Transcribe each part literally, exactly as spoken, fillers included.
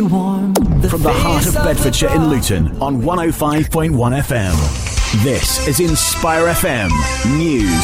Warm. The From the heart of Bedfordshire in Luton on one oh five point one F M. This is Inspire F M News.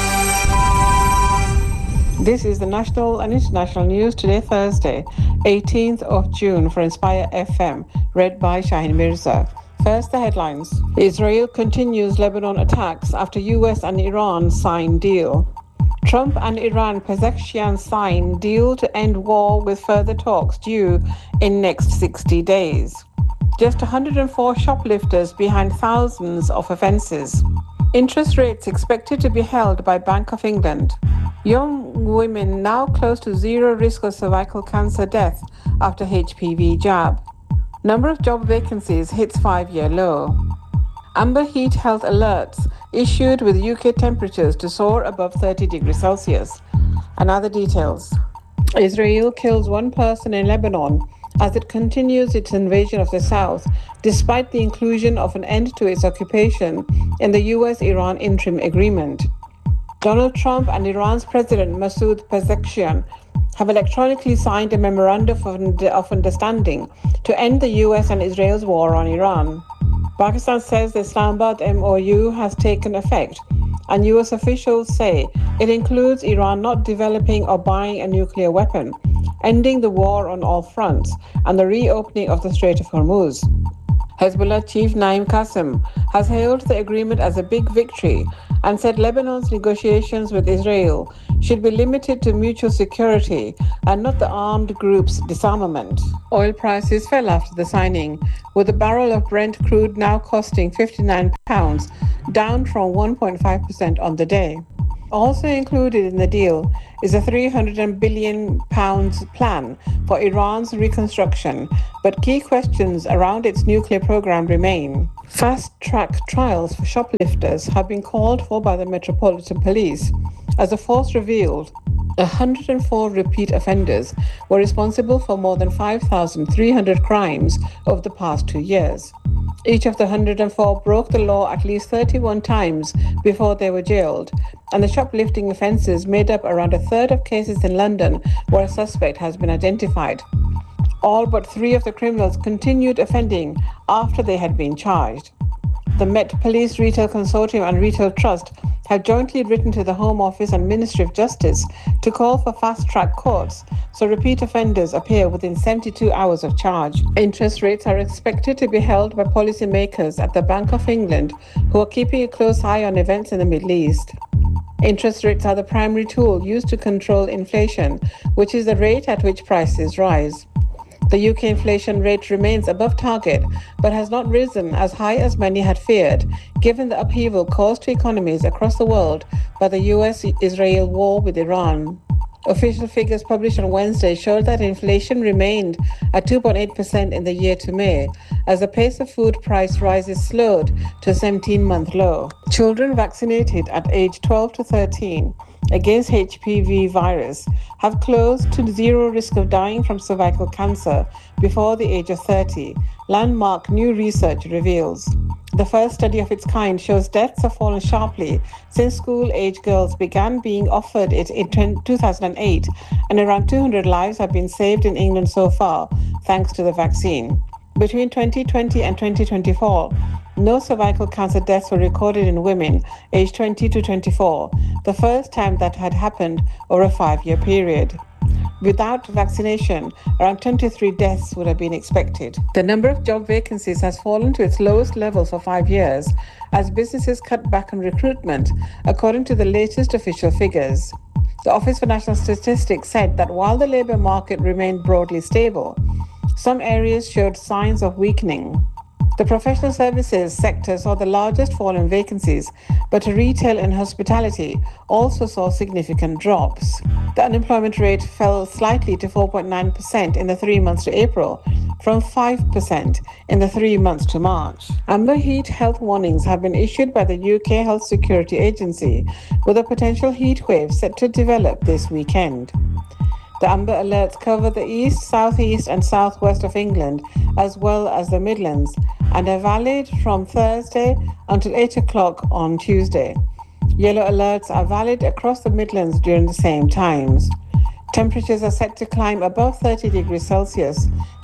This is the national and international news today, Thursday, eighteenth of June for Inspire F M, read by Shaheen Mirza. First, the headlines. Israel continues Lebanon attacks after U S and Iran sign deal. Trump and Iran Pezeshkian sign deal to end war with further talks due in next sixty days. Just one hundred four shoplifters behind thousands of offences. Interest rates expected to be held by Bank of England. Young women now close to zero risk of cervical cancer death after H P V jab. Number of job vacancies hits five-year low. Amber heat health alerts issued with U K temperatures to soar above thirty degrees Celsius. And other details. Israel kills one person in Lebanon as it continues its invasion of the south, despite the inclusion of an end to its occupation in the U S-Iran interim agreement. Donald Trump and Iran's President Masoud Pezeshkian have electronically signed a memorandum of understanding to end the U S and Israel's war on Iran. Pakistan says the Islamabad M O U has taken effect, and U S officials say it includes Iran not developing or buying a nuclear weapon, ending the war on all fronts, and the reopening of the Strait of Hormuz. Hezbollah chief Naim Qassem has hailed the agreement as a big victory and said Lebanon's negotiations with Israel should be limited to mutual security and not the armed group's disarmament. Oil prices fell after the signing, with a barrel of Brent crude now costing fifty-nine pounds, down from one point five percent on the day. Also included in the deal is a three hundred billion pounds plan for Iran's reconstruction, but key questions around its nuclear program remain. Fast-track trials for shoplifters have been called for by the Metropolitan Police, as a force revealed one hundred four repeat offenders were responsible for more than five thousand three hundred crimes over the past two years. Each of the one hundred four broke the law at least thirty-one times before they were jailed, and the shoplifting offences made up around a third of cases in London where a suspect has been identified. All but three of the criminals continued offending after they had been charged. The Met Police Retail Consortium and Retail Trust have jointly written to the Home Office and Ministry of Justice to call for fast-track courts so repeat offenders appear within seventy-two hours of charge. Interest rates are expected to be held by policymakers at the Bank of England, who are keeping a close eye on events in the Middle East. Interest rates are the primary tool used to control inflation, which is the rate at which prices rise. The U K inflation rate remains above target, but has not risen as high as many had feared, given the upheaval caused to economies across the world by the U S-Israel war with Iran. Official figures published on Wednesday showed that inflation remained at two point eight percent in the year to May, as the pace of food price rises slowed to a seventeen-month low. Children vaccinated at age twelve to thirteen against H P V virus have close to zero risk of dying from cervical cancer before the age of thirty, landmark new research reveals. The first study of its kind shows deaths have fallen sharply since school-age girls began being offered it in two thousand eight, and around two hundred lives have been saved in England so far, thanks to the vaccine. Between twenty twenty and twenty twenty-four, no cervical cancer deaths were recorded in women aged twenty to twenty-four, the first time that had happened over a five-year period. Without vaccination, around twenty-three deaths would have been expected. The number of job vacancies has fallen to its lowest level for five years as businesses cut back on recruitment, according to the latest official figures. The Office for National Statistics said that while the labour market remained broadly stable, some areas showed signs of weakening. The professional services sector saw the largest fall in vacancies, but retail and hospitality also saw significant drops. The unemployment rate fell slightly to four point nine percent in the three months to April, from five percent in the three months to March. Amber heat health warnings have been issued by the U K Health Security Agency, with a potential heat wave set to develop this weekend. The amber alerts cover the east, southeast and southwest of England, as well as the Midlands, and are valid from Thursday until eight o'clock on Tuesday. Yellow alerts are valid across the Midlands during the same times. Temperatures are set to climb above thirty degrees Celsius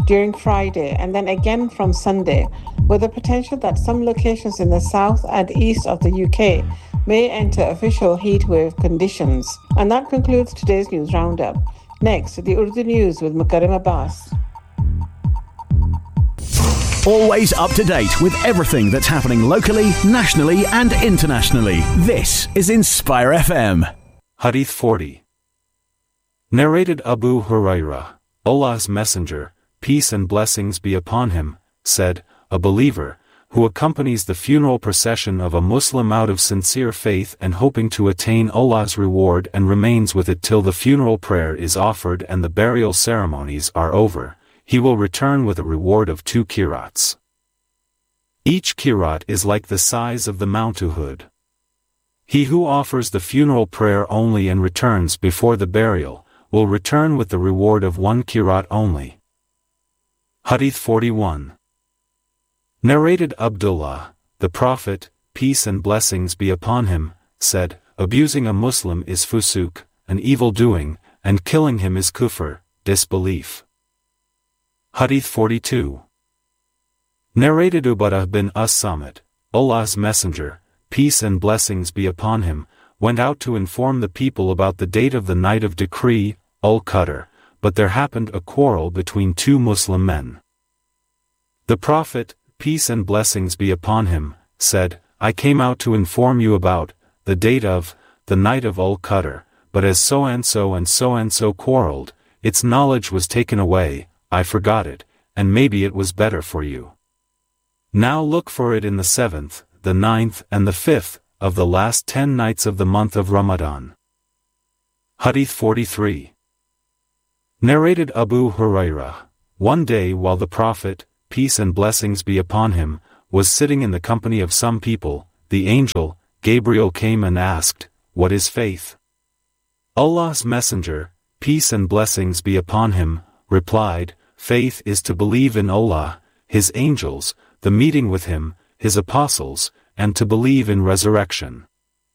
during Friday and then again from Sunday, with the potential that some locations in the south and east of the U K may enter official heatwave conditions. And that concludes today's news roundup. Next, the Urdu News with Mukarrim Abbas. Always up to date with everything that's happening locally, nationally and internationally. This is Inspire F M. Hadith forty. Narrated Abu Hurairah, Allah's Messenger, peace and blessings be upon him, said, a believer, who accompanies the funeral procession of a Muslim out of sincere faith and hoping to attain Allah's reward and remains with it till the funeral prayer is offered and the burial ceremonies are over, he will return with a reward of two qirats. Each qirat is like the size of the Mount Uhud. He who offers the funeral prayer only and returns before the burial, will return with the reward of one qirat only. Hadith forty-one. Narrated Abdullah, the Prophet, peace and blessings be upon him, said, abusing a Muslim is fusuk, an evil doing, and killing him is kufr, disbelief. Hadith forty-two. Narrated Ubadah bin As-Samit, Allah's Messenger, peace and blessings be upon him, went out to inform the people about the date of the night of decree, Al-Qadr, but there happened a quarrel between two Muslim men. The Prophet, peace and blessings be upon him, said, I came out to inform you about the date of the night of Al-Qadr, but as so-and-so and so-and-so quarreled, its knowledge was taken away, I forgot it, and maybe it was better for you. Now look for it in the seventh, the ninth and the fifth, of the last ten nights of the month of Ramadan. Hadith forty-three. Narrated Abu Hurairah, one day while the Prophet, peace and blessings be upon him, was sitting in the company of some people, the angel, Gabriel came and asked, what is faith? Allah's Messenger, peace and blessings be upon him, replied, faith is to believe in Allah, His angels, the meeting with Him, His apostles, and to believe in resurrection.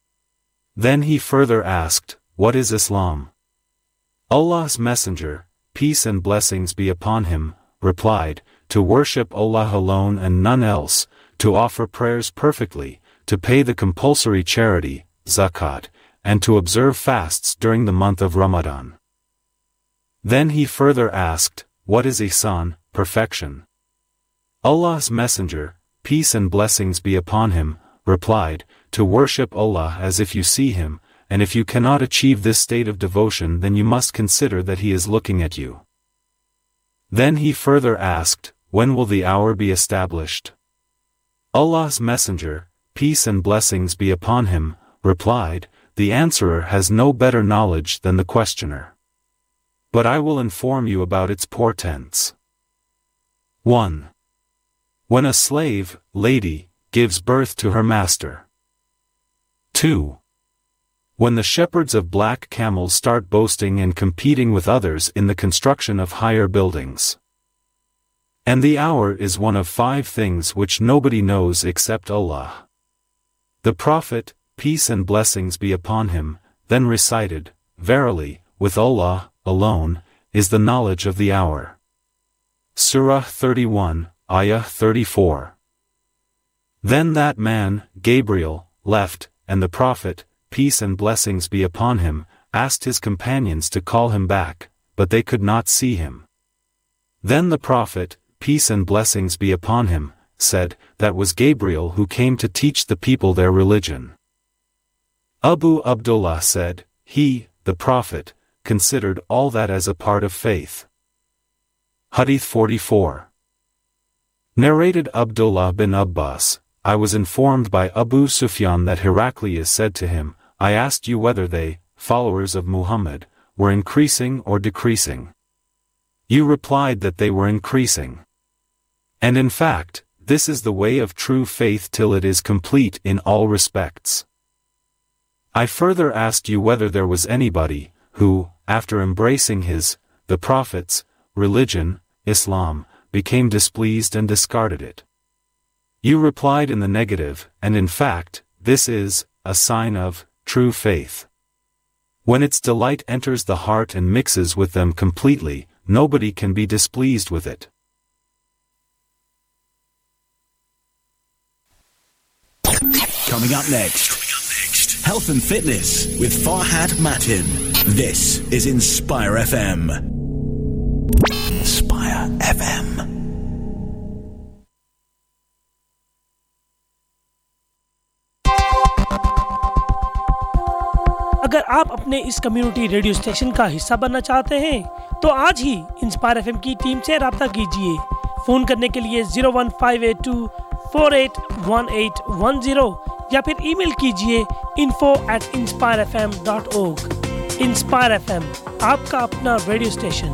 Then he further asked, what is Islam? Allah's Messenger, peace and blessings be upon him, replied, to worship Allah alone and none else, to offer prayers perfectly, to pay the compulsory charity, zakat, and to observe fasts during the month of Ramadan. Then he further asked, what is ihsan, perfection? Allah's Messenger, peace and blessings be upon him, replied, to worship Allah as if you see Him, and if you cannot achieve this state of devotion then you must consider that He is looking at you. Then he further asked, when will the hour be established? Allah's Messenger, peace and blessings be upon him, replied, the answerer has no better knowledge than the questioner. But I will inform you about its portents. one. When a slave, lady, gives birth to her master. two. When the shepherds of black camels start boasting and competing with others in the construction of higher buildings. And the hour is one of five things which nobody knows except Allah. The Prophet, peace and blessings be upon him, then recited, verily, with Allah, alone, is the knowledge of the hour. Surah thirty-one, Ayah thirty-four. Then that man, Gabriel, left, and the Prophet, peace and blessings be upon him, asked his companions to call him back, but they could not see him. Then the Prophet, peace and blessings be upon him, said, that was Gabriel who came to teach the people their religion. Abu Abdullah said, he, the Prophet, considered all that as a part of faith. Hadith forty-four. Narrated Abdullah bin Abbas, I was informed by Abu Sufyan that Heraclius said to him, I asked you whether they, followers of Muhammad, were increasing or decreasing. You replied that they were increasing. And in fact, this is the way of true faith till it is complete in all respects. I further asked you whether there was anybody, who, after embracing his, the Prophet's, religion, Islam, became displeased and discarded it. You replied in the negative, and in fact, this is a sign of true faith. When its delight enters the heart and mixes with them completely, nobody can be displeased with it. Coming up next. Health and fitness with Farhad Matin. This is Inspire F M. Inspire F M. अगर आप अपने इस community radio station का हिस्सा बनना चाहते हैं तो आज ही इंस्पायर एफएम की टीम से राब्ता कीजिए। फोन करने के लिए zero one five eight two four eight one eight one zero या फिर ईमेल कीजिए info at inspire f m dot org। Inspire FM, आपका अपना radio station.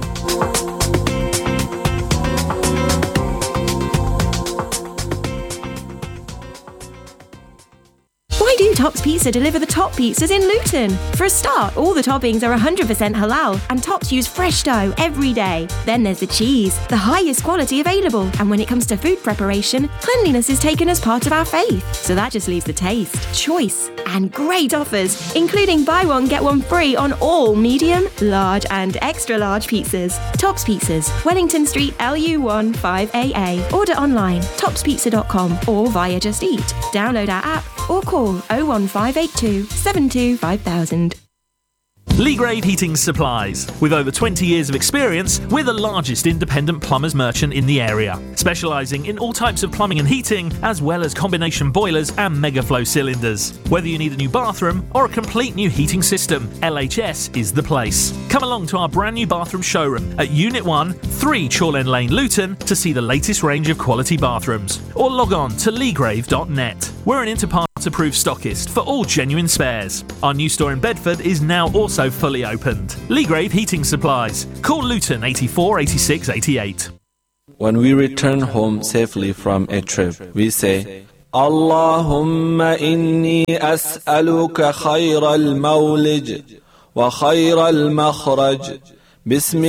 Why do Tops Pizza deliver the top pizzas in Luton? For a start, all the toppings are one hundred percent halal and Tops use fresh dough every day. Then there's the cheese, the highest quality available. And when it comes to food preparation, cleanliness is taken as part of our faith. So that just leaves the taste, choice and great offers, including buy one, get one free on all medium, large and extra large pizzas. Tops Pizzas, Wellington Street, L U one five A A. Order online, tops pizza dot com or via Just Eat. Download our app or call oh one five eight two seven two five thousand. Legrave Heating Supplies. With over twenty years of experience, we're the largest independent plumbers merchant in the area, specialising in all types of plumbing and heating, as well as combination boilers and megaflow cylinders. Whether you need a new bathroom or a complete new heating system, L H S is the place. Come along to our brand new bathroom showroom at Unit one, three Chorlend Lane, Luton, to see the latest range of quality bathrooms, or log on to legrave dot net. We're an Interpart approved stockist for all genuine spares. Our new store in Bedford is now also fully opened. Legrave Heating Supplies. Call Luton eighty-four eighty-six eighty-eight. When we return home safely from a trip, we say, Allahumma inni as'aluka khayra al-mawlij wa khayra al-makhraj. Bismillah.